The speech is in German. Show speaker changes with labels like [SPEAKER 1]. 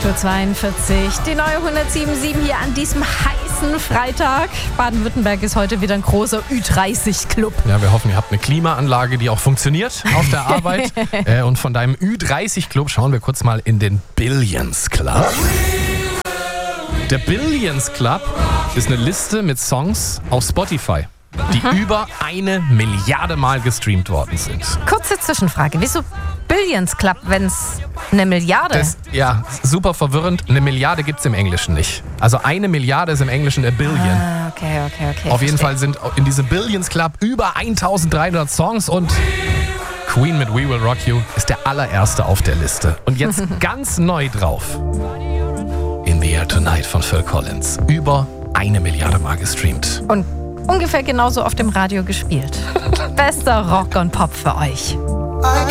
[SPEAKER 1] 8.42 Uhr. Die neue 107.7 hier an diesem heißen Freitag. Baden-Württemberg ist heute wieder ein großer Ü30-Club.
[SPEAKER 2] Ja, wir hoffen, ihr habt eine Klimaanlage, die auch funktioniert auf der Arbeit. Und von deinem Ü30-Club schauen wir kurz mal in den Billions Club. Der Billions Club ist eine Liste mit Songs auf Spotify, die über 1 Milliarde Mal gestreamt worden sind.
[SPEAKER 1] Kurze Zwischenfrage. Wieso Billions Club, wenn es eine Milliarde?
[SPEAKER 2] Ja, super verwirrend. Eine Milliarde gibt es im Englischen nicht. Also 1 Milliarde ist im Englischen a billion.
[SPEAKER 1] Okay.
[SPEAKER 2] Auf jeden Fall sind in diesem Billions Club über 1300 Songs und Queen mit We Will Rock You ist der allererste auf der Liste. Und jetzt ganz neu drauf. In the Air Tonight von Phil Collins. Über 1 Milliarde Mal gestreamt.
[SPEAKER 1] Und ungefähr genauso auf dem Radio gespielt. Bester Rock und Pop für euch.